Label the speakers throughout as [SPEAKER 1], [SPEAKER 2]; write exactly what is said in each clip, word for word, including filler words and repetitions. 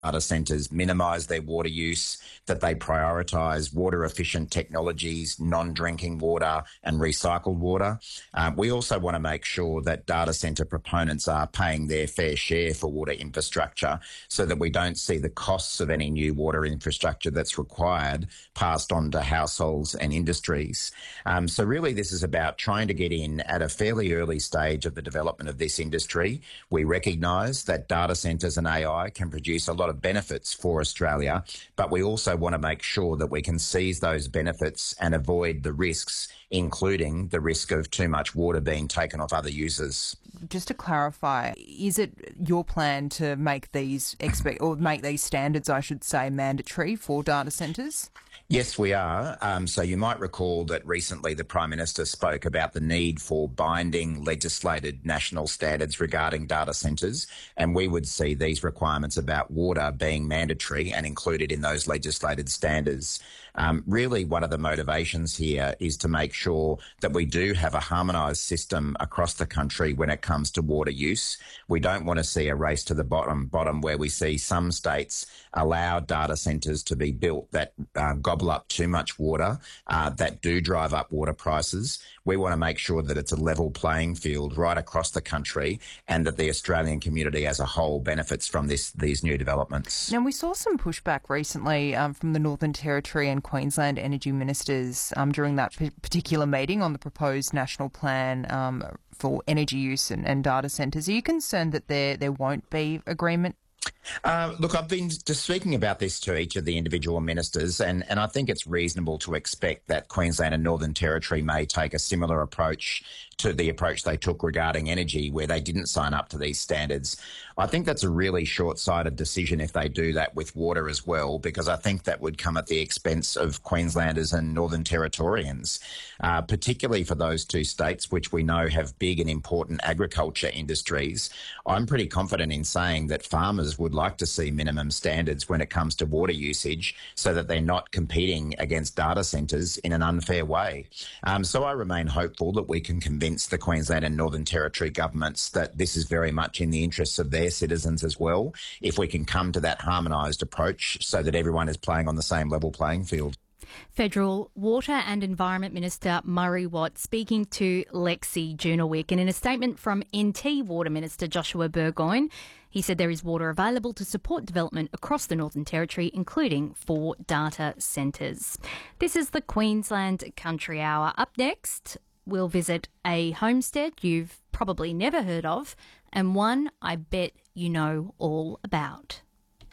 [SPEAKER 1] data centres minimise their water use, that they prioritise water-efficient technologies, non-drinking water and recycled water. Um, we also want to make sure that data centre proponents are paying their fair share for water infrastructure so that we don't see the costs of any new water infrastructure that's required passed on to households and industries. Um, so really this is about trying to get in at a fairly early stage of the development of this industry. We recognise that data centres and A I can produce a lot of benefits for Australia, but we also want to make sure that we can seize those benefits and avoid the risks, including the risk of too much water being taken off other users.
[SPEAKER 2] Just to clarify, is it your plan to make these expect or make these standards, I should say, mandatory for data centres?
[SPEAKER 1] Yes, we are. Um, so you might recall that recently the Prime Minister spoke about the need for binding legislated national standards regarding data centres, and we would see these requirements about water being mandatory and included in those legislated standards. Um, really, one of the motivations here is to make sure that we do have a harmonised system across the country when it comes to water use. We don't want to see a race to the bottom, bottom where we see some states allow data centres to be built that uh, gobble up too much water, uh, that do drive up water prices. We want to make sure that it's a level playing field right across the country and that the Australian community as a whole benefits from this these new developments.
[SPEAKER 2] Now, we saw some pushback recently um, from the Northern Territory and Queensland energy ministers um, during that p- particular meeting on the proposed national plan um, for energy use and, and data centres. Are you concerned that there there won't be agreement?
[SPEAKER 1] Uh, look, I've been just speaking about this to each of the individual ministers, and, and I think it's reasonable to expect that Queensland and Northern Territory may take a similar approach to the approach they took regarding energy, where they didn't sign up to these standards. I think that's a really short-sighted decision if they do that with water as well, because I think that would come at the expense of Queenslanders and Northern Territorians, uh, particularly for those two states, which we know have big and important agriculture industries. I'm pretty confident in saying that farmers would like to see minimum standards when it comes to water usage so that they're not competing against data centres in an unfair way. Um, so I remain hopeful that we can convince the Queensland and Northern Territory governments that this is very much in the interests of their citizens as well, if we can come to that harmonised approach so that everyone is playing on the same level playing field.
[SPEAKER 3] Federal Water and Environment Minister Murray Watt speaking to Lexi Journalwick, and in a statement from N T Water Minister Joshua Burgoyne, he said there is water available to support development across the Northern Territory, including for data centres. This is the Queensland Country Hour. Up next, we'll visit a homestead you've probably never heard of, and one I bet you know all about.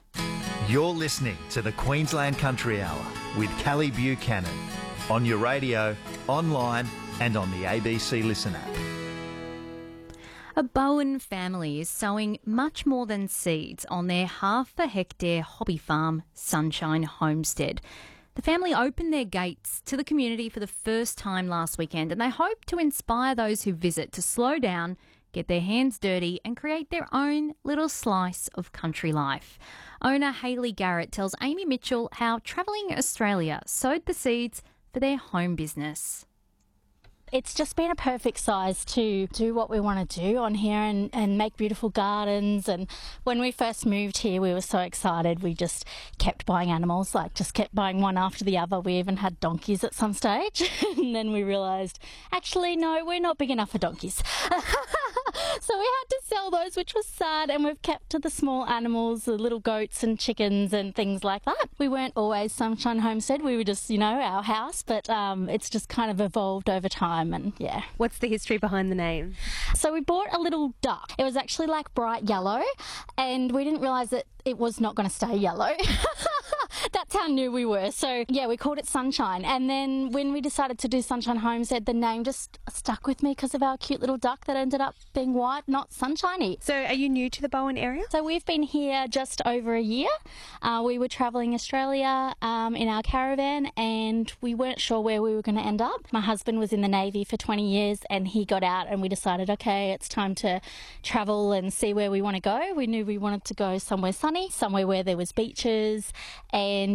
[SPEAKER 4] You're listening to the Queensland Country Hour with Callie Buchanan on your radio, online and on the A B C Listen app.
[SPEAKER 3] A Bowen family is sowing much more than seeds on their half a hectare hobby farm, Sunshine Homestead. The family opened their gates to the community for the first time last weekend, and they hope to inspire those who visit to slow down, get their hands dirty and create their own little slice of country life. Owner Hayley Garrett tells Amy Mitchell how Travelling Australia sowed the seeds for their home business.
[SPEAKER 5] It's just been a perfect size to do what we want to do on here and, and make beautiful gardens. And when we first moved here, we were so excited. We just kept buying animals, like just kept buying one after the other. We even had donkeys at some stage. And then we realised, actually, no, we're not big enough for donkeys. So we had to sell those, which was sad, and we've kept to the small animals, the little goats and chickens and things like that. We weren't always Sunshine Homestead. We were just, you know, our house, but um, it's just kind of evolved over time, and yeah.
[SPEAKER 6] What's the history behind the name?
[SPEAKER 5] So we bought a little duck. It was actually like bright yellow, and we didn't realise that it was not going to stay yellow. That's how new we were. So, yeah, we called it Sunshine. And then when we decided to do Sunshine Homestead, the name just stuck with me because of our cute little duck that ended up being white, not sunshiny.
[SPEAKER 6] So are you new to the Bowen area?
[SPEAKER 5] So we've been here just over a year. Uh, we were travelling Australia um, in our caravan, and we weren't sure where we were going to end up. My husband was in the Navy for twenty years, and he got out, and we decided, okay, it's time to travel and see where we want to go. We knew we wanted to go somewhere sunny, somewhere where there was beaches, and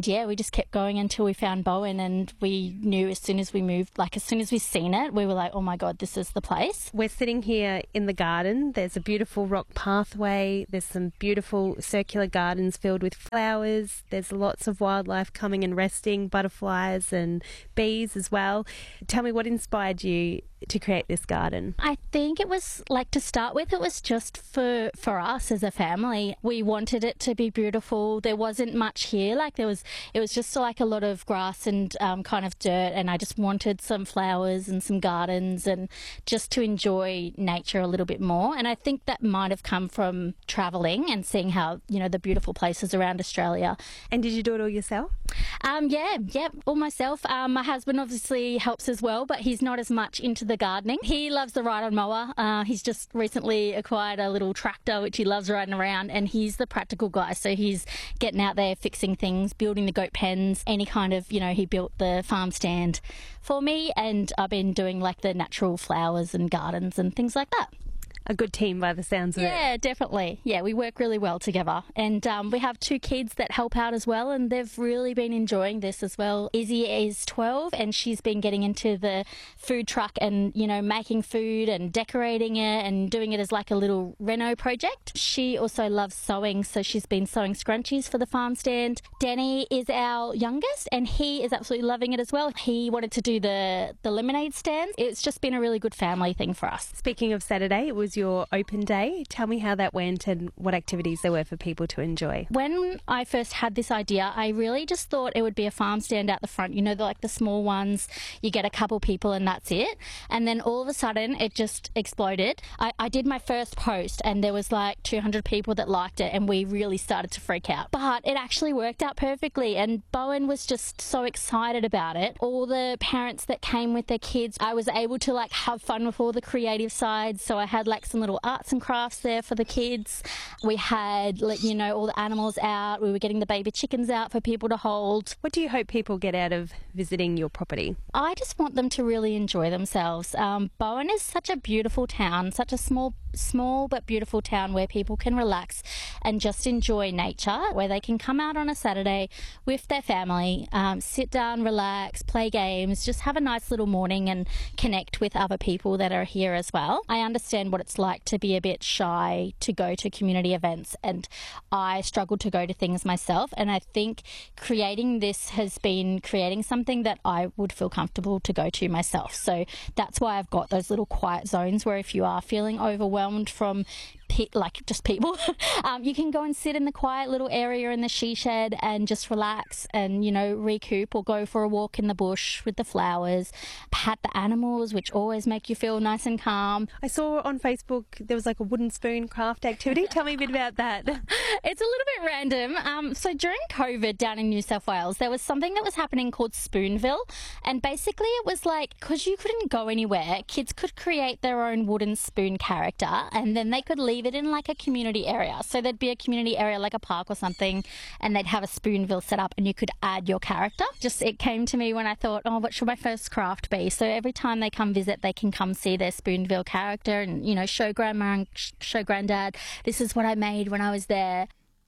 [SPEAKER 5] And yeah, we just kept going until we found Bowen, and we knew as soon as we moved, like as soon as we seen it, we were like, oh my God, this is the place.
[SPEAKER 6] We're sitting here in the garden. There's a beautiful rock pathway. There's some beautiful circular gardens filled with flowers. There's lots of wildlife coming and resting, butterflies and bees as well. Tell me, what inspired you to create this garden?
[SPEAKER 5] I think it was, like, to start with, it was just for for us as a family. We wanted it to be beautiful. There wasn't much here, like there was it was just like a lot of grass and um, kind of dirt, and I just wanted some flowers and some gardens and just to enjoy nature a little bit more. And I think that might have come from travelling and seeing how, you know, the beautiful places around Australia.
[SPEAKER 6] And did you do it all yourself?
[SPEAKER 5] Um, yeah, yeah, all myself. Um, my husband obviously helps as well, but he's not as much into the gardening. He loves the ride-on mower. Uh, he's just recently acquired a little tractor which he loves riding around, and he's the practical guy. So he's getting out there, fixing things, building the goat pens, any kind of, you know, he built the farm stand for me, and I've been doing like the natural flowers and gardens and things like that.
[SPEAKER 6] A good team by the sounds of it.
[SPEAKER 5] Yeah, definitely. Yeah, we work really well together. And um, we have two kids that help out as well, and they've really been enjoying this as well. Izzy is twelve, and she's been getting into the food truck and, you know, making food and decorating it and doing it as like a little reno project. She also loves sewing, so she's been sewing scrunchies for the farm stand. Danny is our youngest, and he is absolutely loving it as well. He wanted to do the, the lemonade stand. It's just been a really good family thing for us.
[SPEAKER 6] Speaking of Saturday, it was your open day. Tell me how that went and what activities there were for people to enjoy.
[SPEAKER 5] When I first had this idea, I really just thought it would be a farm stand out the front, you know, the, like the small ones, you get a couple people and that's it. And then all of a sudden it just exploded. I, I did my first post and there was like two hundred people that liked it, and we really started to freak out. But it actually worked out perfectly, and Bowen was just so excited about it. All the parents that came with their kids, I was able to like have fun with all the creative sides. So I had like some little arts and crafts there for the kids. We had, like, you know, all the animals out. We were getting the baby chickens out for people to hold.
[SPEAKER 6] What do you hope people get out of visiting your property?
[SPEAKER 5] I just want them to really enjoy themselves. Um, Bowen is such a beautiful town, such a small small but beautiful town where people can relax and just enjoy nature, where they can come out on a Saturday with their family, um, sit down, relax, play games, just have a nice little morning and connect with other people that are here as well. I understand what it's like to be a bit shy to go to community events, and I struggle to go to things myself, and I think creating this has been creating something that I would feel comfortable to go to myself. So that's why I've got those little quiet zones where if you are feeling overwhelmed from Pe- like just people, um, you can go and sit in the quiet little area in the she shed and just relax and, you know, recoup, or go for a walk in the bush with the flowers, pat the animals, which always make you feel nice and calm.
[SPEAKER 6] I saw on Facebook there was like a wooden spoon craft activity. Tell me a bit about that.
[SPEAKER 5] It's a little bit random. Um, so during COVID down in New South Wales, there was something that was happening called Spoonville, and basically it was like, because you couldn't go anywhere, kids could create their own wooden spoon character, and then they could leave it in like a community area. So there'd be a community area like a park or something, and they'd have a Spoonville set up and you could add your character. Just, it came to me when I thought, oh, what should my first craft be? So every time they come visit, they can come see their Spoonville character and, you know, show grandma and show granddad, this is what I made when I was there.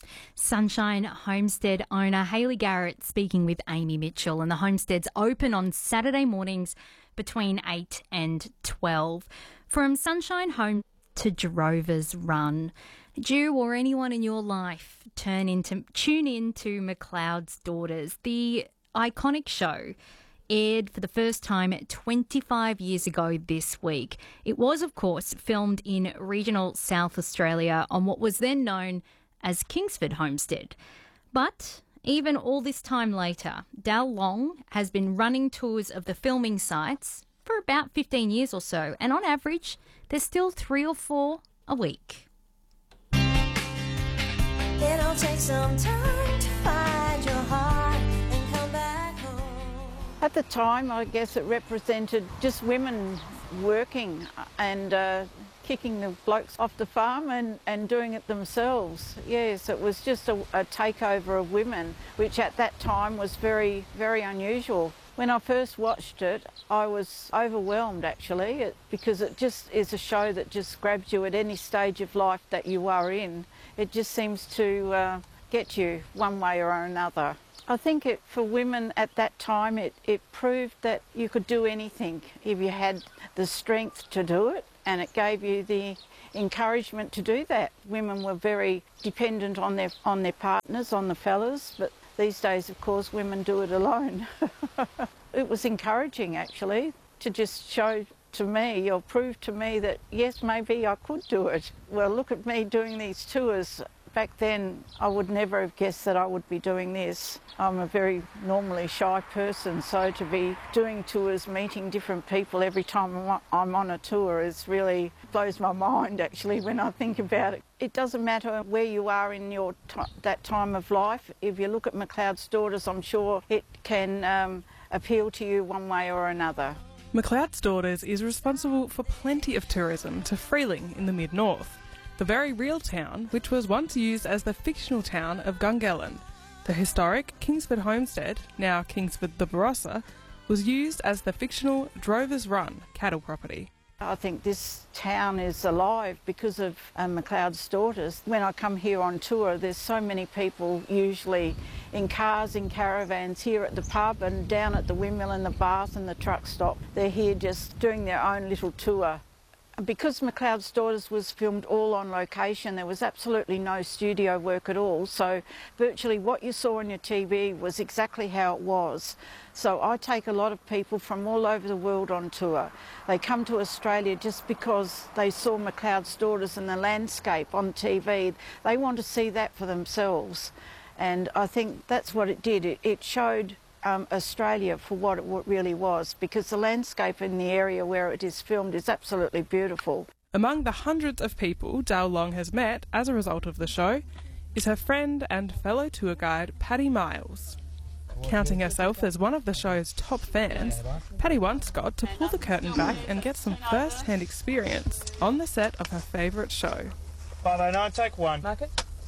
[SPEAKER 3] Sunshine Homestead owner Hayley Garrett speaking with Amy Mitchell, and the homestead's open on Saturday mornings between eight and twelve. From Sunshine Home to Drover's Run, do you or anyone in your life turn into tune in to McLeod's Daughters? The iconic show aired for the first time twenty-five years ago this week. It was, of course, filmed in regional South Australia on what was then known as Kingsford Homestead. But even all this time later, Dal Long has been running tours of the filming sites for about fifteen years or so, and on average, there's still three or four a week.
[SPEAKER 7] It'll take some time to find your heart and come back home.
[SPEAKER 8] At the time, I guess it represented just women working and uh, kicking the blokes off the farm and, and doing it themselves. Yes, it was just a, a takeover of women, which at that time was very, very unusual. When I first watched it, I was overwhelmed actually, it, because it just is a show that just grabs you at any stage of life that you are in. It just seems to uh, get you one way or another. I think it, for women at that time, it, it proved that you could do anything if you had the strength to do it, and it gave you the encouragement to do that. Women were very dependent on their on their partners, on the fellas, but these days, of course, women do it alone. It was encouraging, actually, to just show to me or prove to me that, yes, maybe I could do it. Well, look at me doing these tours. Back then, I would never have guessed that I would be doing this. I'm a very normally shy person, so to be doing tours, meeting different people every time I'm on a tour is really blows my mind, actually, when I think about it. It doesn't matter where you are in your t- that time of life. If you look at McLeod's Daughters, I'm sure it can um, appeal to you one way or another.
[SPEAKER 9] McLeod's Daughters is responsible for plenty of tourism to Freeling in the mid-north, the very real town which was once used as the fictional town of Gungahlin. The historic Kingsford homestead, now Kingsford the Barossa, was used as the fictional Drovers Run cattle property.
[SPEAKER 8] I think this town is alive because of um, McLeod's Daughters. When I come here on tour, there's so many people, usually in cars, in caravans, here at the pub and down at the windmill and the bath and the truck stop. They're here just doing their own little tour. Because McLeod's Daughters was filmed all on location, there was absolutely no studio work at all, so virtually what you saw on your T V was exactly how it was. So I take a lot of people from all over the world on tour. They come to Australia just because they saw McLeod's Daughters and the landscape on T V. They want to see that for themselves, and I think that's what it did. It, it showed Um, Australia for what it really was, because the landscape in the area where it is filmed is absolutely beautiful.
[SPEAKER 9] Among the hundreds of people Dal Long has met as a result of the show is her friend and fellow tour guide Paddy Miles. Counting herself as one of the show's top fans, Paddy once got to pull the curtain back and get some first-hand experience on the set of her favourite show.
[SPEAKER 10] five oh nine, take one.
[SPEAKER 11] Market.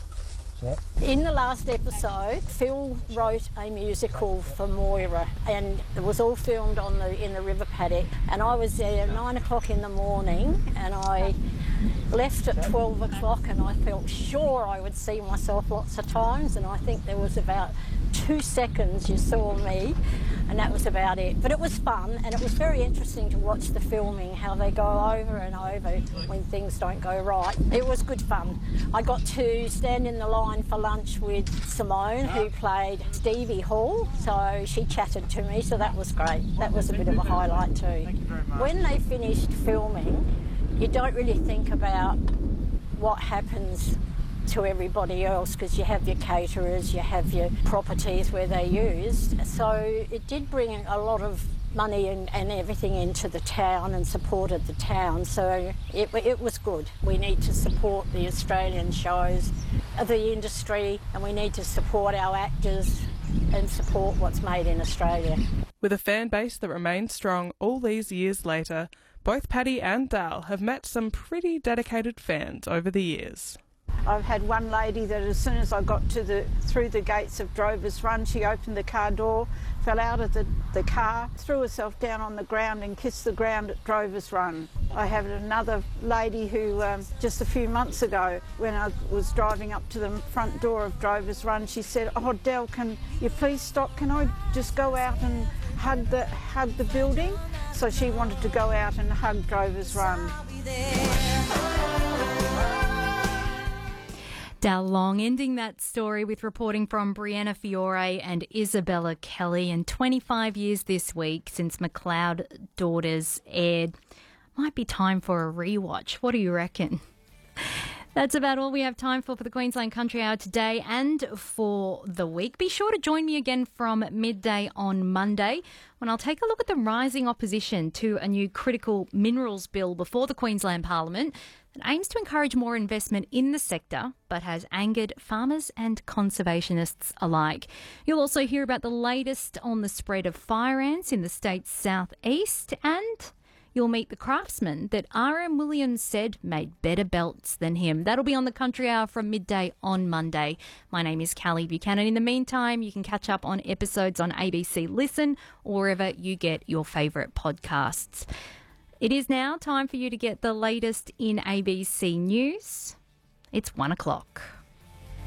[SPEAKER 12] In the last episode, Phil wrote a musical for Moira, and it was all filmed on the in the river paddock. And I was there at nine o'clock in the morning, and I left at twelve o'clock, and I felt sure I would see myself lots of times. And I think there was about two seconds you saw me, and that was about it. But it was fun, and it was very interesting to watch the filming, how they go over and over when things don't go right. It was good fun. I got to stand in the line for lunch with Simone, who played Stevie Hall, so she chatted to me, so that was great. That was a bit of a highlight too. When they finished filming, you don't really think about what happens to everybody else, because you have your caterers, you have your properties where they're used. So it did bring a lot of money and, and everything into the town and supported the town, so it, it was good. We need to support the Australian shows, the industry, and we need to support our actors and support what's made in Australia.
[SPEAKER 9] With a fan base that remains strong all these years later, both Paddy and Dal have met some pretty dedicated fans over the years.
[SPEAKER 8] I've had one lady that as soon as I got to the through the gates of Drovers Run, she opened the car door, fell out of the, the car, threw herself down on the ground and kissed the ground at Drovers Run. I have another lady who um, just a few months ago, when I was driving up to the front door of Drovers Run, she said, "Oh, Del, can you please stop? Can I just go out and hug the hug the building?" So she wanted to go out and hug Drovers Run.
[SPEAKER 3] Dal Long ending that story with reporting from Brianna Fiore and Isabella Kelly. And twenty-five years this week since McLeod Daughters aired. Might be time for a rewatch. What do you reckon? That's about all we have time for for the Queensland Country Hour today and for the week. Be sure to join me again from midday on Monday when I'll take a look at the rising opposition to a new critical minerals bill before the Queensland Parliament that aims to encourage more investment in the sector but has angered farmers and conservationists alike. You'll also hear about the latest on the spread of fire ants in the state's southeast, and you'll meet the craftsman that R M Williams said made better belts than him. That'll be on the Country Hour from midday on Monday. My name is Callie Buchanan. In the meantime, you can catch up on episodes on A B C Listen or wherever you get your favourite podcasts. It is now time for you to get the latest in A B C News. It's one o'clock.